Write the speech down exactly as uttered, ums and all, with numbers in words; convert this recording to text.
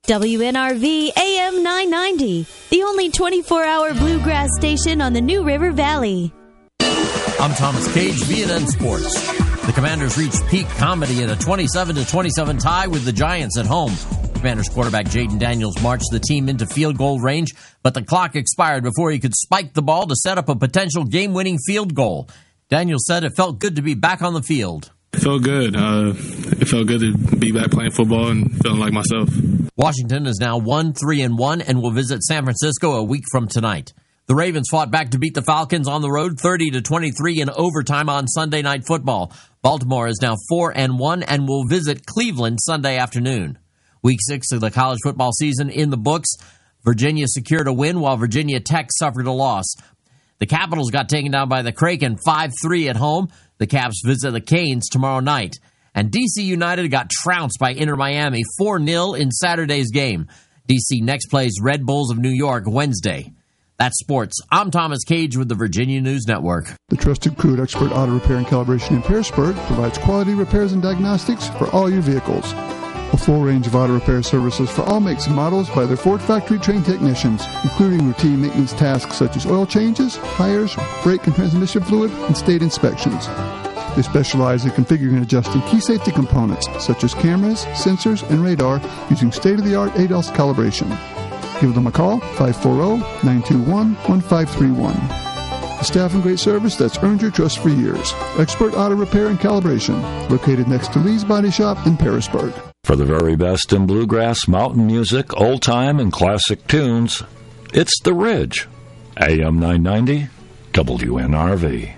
W N R V A M nine ninety, the only twenty-four hour bluegrass station on the New River Valley. I'm Thomas Cage, B N N Sports. The Commanders reached peak comedy in a twenty-seven to twenty-seven tie with the Giants at home. Commanders quarterback Jaden Daniels marched the team into field goal range, but the clock expired before he could spike the ball to set up a potential game-winning field goal. Daniels said it felt good to be back on the field. It felt good. Uh, it felt good to be back playing football and feeling like myself. Washington is now one three and one and will visit San Francisco a week from tonight. The Ravens fought back to beat the Falcons on the road thirty to twenty-three in overtime on Sunday Night Football. Baltimore is now four and one and will visit Cleveland Sunday afternoon. Week six of the college football season in the books. Virginia secured a win while Virginia Tech suffered a loss. The Capitals got taken down by the Kraken five three at home. The Caps visit the Canes tomorrow night. And D C United got trounced by Inter Miami four nil in Saturday's game. D C next plays Red Bulls of New York Wednesday. That's sports. I'm Thomas Cage with the Virginia News Network. The trusted crew at Expert Auto Repair and Calibration in Pearisburg provides quality repairs and diagnostics for all your vehicles. A full range of auto repair services for all makes and models by their Ford factory-trained technicians, including routine maintenance tasks such as oil changes, tires, brake and transmission fluid, and state inspections. They specialize in configuring and adjusting key safety components such as cameras, sensors, and radar using state-of-the-art A D A S calibration. Give them a call, five four zero, nine two one, one five three one. The staff and great service that's earned your trust for years. Expert Auto Repair and Calibration, located next to Lee's Body Shop in Pearisburg. For the very best in bluegrass, mountain music, old-time, and classic tunes, it's The Ridge. A M nine ninety, W N R V.